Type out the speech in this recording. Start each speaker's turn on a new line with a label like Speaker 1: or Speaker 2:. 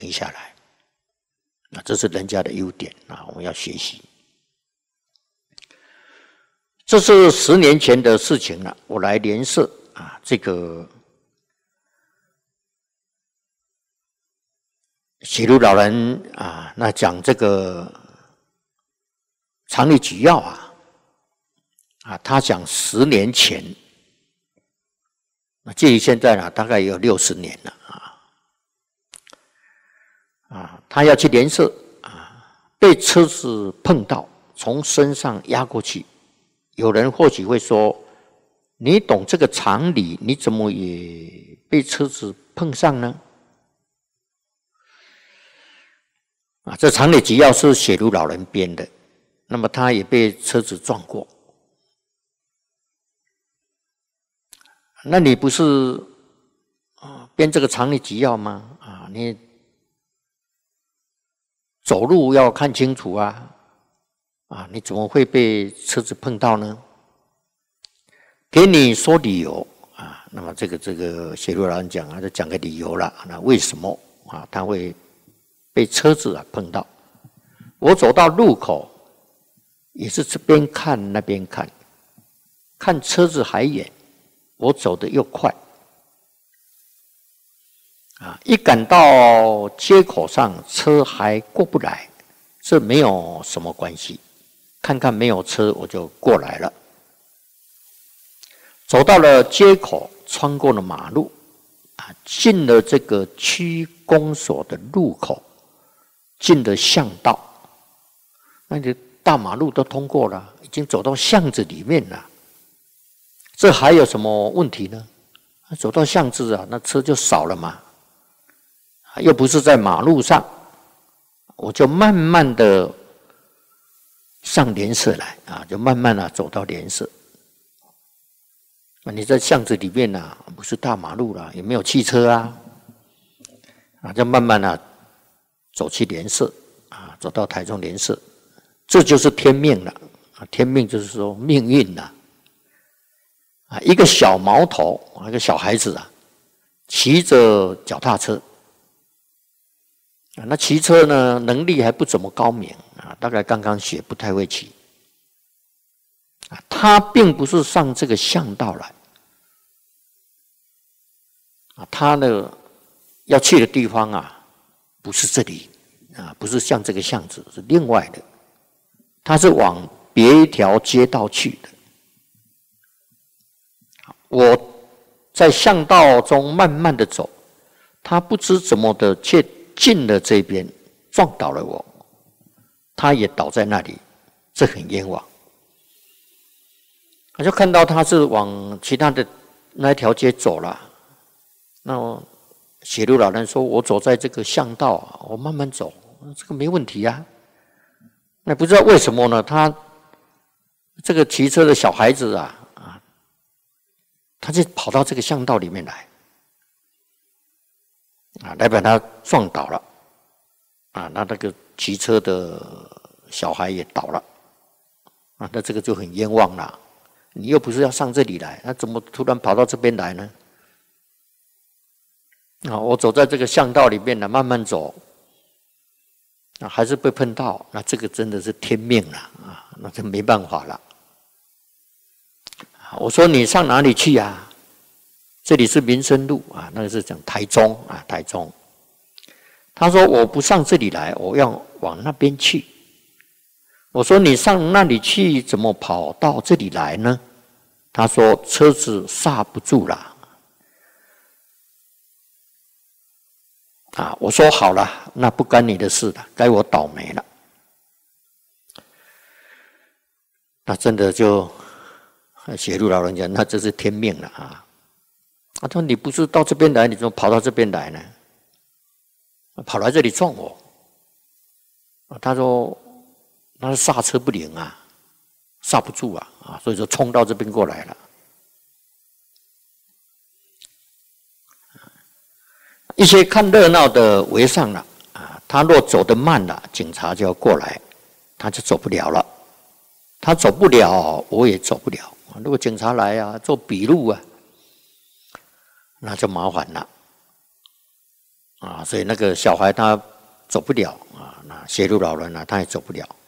Speaker 1: 下来。这是人家的优点啊，我们要学习。这是10年前的事情了，我来联社啊，这个写入老人啊，那讲这个常理举要啊，他讲10年前，那距离现在呢，大概有60年了他要去联社被车子碰到，从身上压过去。有人或许会说：“你懂这个常理，你怎么也被车子碰上呢？”这常理举要是写入老人编的，那么他也被车子撞过。那你不是编这个常理举要吗？你走路要看清楚你怎么会被车子碰到呢？给你说理由那么这个写入老人讲就讲个理由了。那为什么他会被车子碰到？我走到路口，也是这边看那边看，看车子还远，我走得又快一赶到街口上，车还过不来，这没有什么关系，看看没有车，我就过来了。走到了街口，穿过了马路进了这个区公所的路口，进了巷道，那个大马路都通过了，已经走到巷子里面了，这还有什么问题呢？走到巷子那车就少了嘛，又不是在马路上，我就慢慢的上联社来就慢慢走到联社。你在巷子里面不是大马路了，也没有汽车就慢慢走去联社走到台中联社，这就是天命了天命就是说命运了一个小毛头一个小孩子骑着脚踏车那骑车呢能力还不怎么高明大概刚刚学，不太会骑他并不是上这个巷道来他呢要去的地方不是这里不是像这个巷子，是另外的，他是往别一条街道去的。我在巷道中慢慢的走，他不知怎么的却进了这边，撞倒了我，他也倒在那里，这很冤枉。我就看到他是往其他的那一条街走了，那写入老人说：“我走在这个巷道我慢慢走，这个没问题那不知道为什么呢？他这个骑车的小孩子他就跑到这个巷道里面来来把他撞倒了那个骑车的小孩也倒了那这个就很冤枉了。你又不是要上这里来，那怎么突然跑到这边来呢？我走在这个巷道里面慢慢走还是被碰到，那这个真的是天命了那就没办法了。我说你上哪里去这里是民生路那个是讲台中台中。他说我不上这里来，我要往那边去。我说你上那里去，怎么跑到这里来呢？他说车子刹不住了。我说好了，那不干你的事了，该我倒霉了。那真的就写入老人讲，那这是天命了他说你不是到这边来，你怎么跑到这边来呢？跑来这里撞我。他说那刹车不灵刹不住所以说冲到这边过来了。一些看热闹的围上了他若走得慢了，警察就要过来，他就走不了了。他走不了，我也走不了。如果警察来做笔录那就麻烦了啊，所以那个小孩他走不了啊，那斜路老人他也走不了。